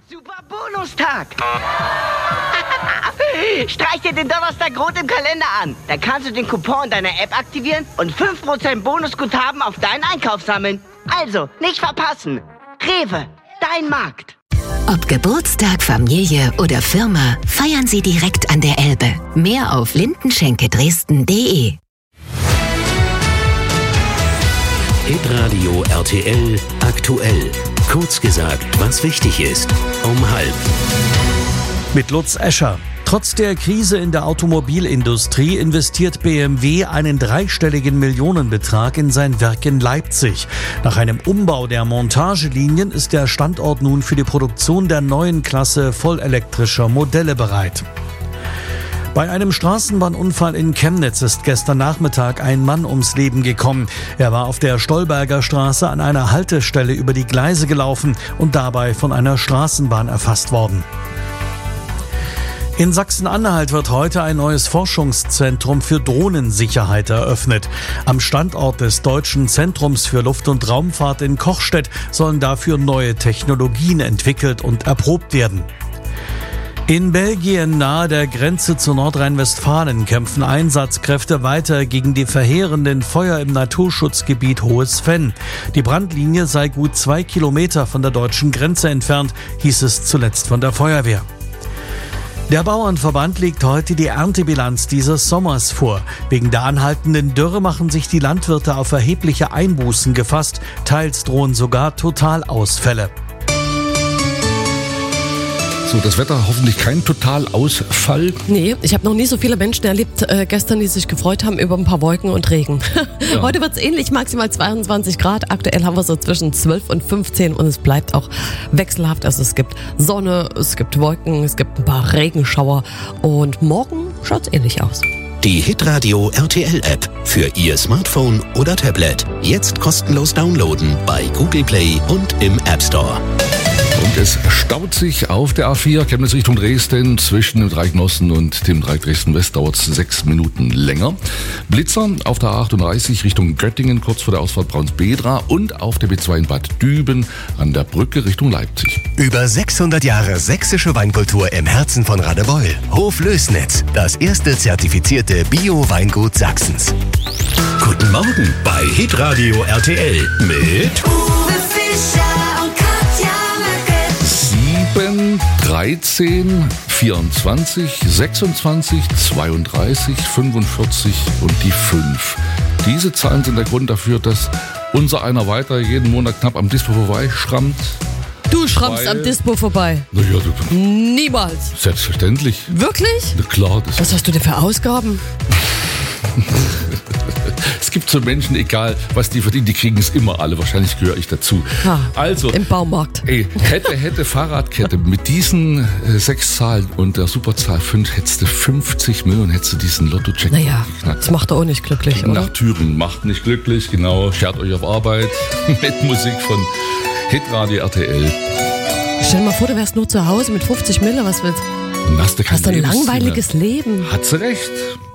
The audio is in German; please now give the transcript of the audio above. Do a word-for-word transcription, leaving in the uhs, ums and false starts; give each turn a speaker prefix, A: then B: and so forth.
A: Super Bonustag! Streich dir den Donnerstag rot im Kalender an. Dann kannst du den Coupon deiner App aktivieren und fünf Prozent Bonusguthaben auf deinen Einkauf sammeln. Also, nicht verpassen. Rewe, dein Markt.
B: Ob Geburtstag, Familie oder Firma, feiern Sie direkt an der Elbe. Mehr auf lindenschenke-dresden punkt de.
C: Hitradio R T L aktuell. Kurz gesagt, was wichtig ist. Um halb.
D: Mit Lutz Escher. Trotz der Krise in der Automobilindustrie investiert B M W einen dreistelligen Millionenbetrag in sein Werk in Leipzig. Nach einem Umbau der Montagelinien ist der Standort nun für die Produktion der neuen Klasse vollelektrischer Modelle bereit. Bei einem Straßenbahnunfall in Chemnitz ist gestern Nachmittag ein Mann ums Leben gekommen. Er war auf der Stolberger Straße an einer Haltestelle über die Gleise gelaufen und dabei von einer Straßenbahn erfasst worden. In Sachsen-Anhalt wird heute ein neues Forschungszentrum für Drohnensicherheit eröffnet. Am Standort des Deutschen Zentrums für Luft- und Raumfahrt in Kochstedt sollen dafür neue Technologien entwickelt und erprobt werden. In Belgien nahe der Grenze zu Nordrhein-Westfalen kämpfen Einsatzkräfte weiter gegen die verheerenden Feuer im Naturschutzgebiet Hohes Venn. Die Brandlinie sei gut zwei Kilometer von der deutschen Grenze entfernt, hieß es zuletzt von der Feuerwehr. Der Bauernverband legt heute die Erntebilanz dieses Sommers vor. Wegen der anhaltenden Dürre machen sich die Landwirte auf erhebliche Einbußen gefasst. Teils drohen sogar Totalausfälle.
E: So, das Wetter hoffentlich kein Totalausfall.
F: Nee, ich habe noch nie so viele Menschen erlebt äh, gestern, die sich gefreut haben über ein paar Wolken und Regen. Ja. Heute wird's ähnlich, maximal zweiundzwanzig Grad. Aktuell haben wir so zwischen zwölf und fünfzehn und es bleibt auch wechselhaft. Also es gibt Sonne, es gibt Wolken, es gibt ein paar Regenschauer und morgen schaut's ähnlich aus.
C: Die Hitradio R T L App für Ihr Smartphone oder Tablet. Jetzt kostenlos downloaden bei Google Play und im App Store.
E: Und es staut sich auf der A vier, Chemnitz Richtung Dresden, zwischen dem Dreieck Osten und dem Dreieck Dresden West dauert es sechs Minuten länger. Blitzer auf der A achtunddreißig Richtung Göttingen, kurz vor der Ausfahrt Braunsbedra und auf der B zwei in Bad Düben an der Brücke Richtung Leipzig.
G: Über sechshundert Jahre sächsische Weinkultur im Herzen von Radebeul. Hof Lößnitz, das erste zertifizierte Bio-Weingut Sachsens.
C: Guten Morgen bei Hitradio R T L mit
H: Uwe Fischer und Katja
E: sieben, dreizehn, vierundzwanzig, sechsundzwanzig, zweiunddreißig, fünfundvierzig und die fünf. Diese Zahlen sind der Grund dafür, dass unser einer weiter jeden Monat knapp am Dispo vorbei schrammt.
F: Du schrammst am Dispo vorbei.
E: Na ja, du,
F: Niemals.
E: Selbstverständlich.
F: Wirklich?
E: Na klar. Das
F: Was hast du denn für Ausgaben?
E: Es gibt so Menschen, egal was die verdienen, die kriegen es immer alle. Wahrscheinlich gehöre ich dazu.
F: Ha,
E: also
F: im Baumarkt.
E: Ey, hätte, hätte Fahrradkette mit diesen äh, sechs Zahlen und der Superzahl fünf, hättest du fünfzig Millionen, hättest du diesen Lotto-Check.
F: Naja, das macht er auch nicht glücklich, oder?
E: Nach Thüringen macht nicht glücklich, genau. Schert euch auf Arbeit mit Musik von Hitradio R T L.
F: Stell dir mal vor, du wärst nur zu Hause mit fünfzig Mille, was willst du?
E: Hast du kein
F: Hast du ein
E: Lebensziel
F: langweiliges
E: mehr.
F: Leben?
E: Hat sie recht.